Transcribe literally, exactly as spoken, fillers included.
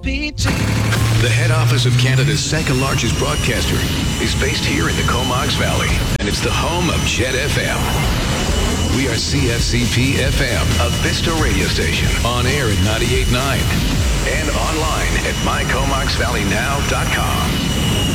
P G. The head office of Canada's second largest broadcaster is based here in the Comox Valley, and it's the home of Jet F M. We are C F C P F M, a Vista radio station, on air at ninety-eight point nine and online at my comox valley now dot com.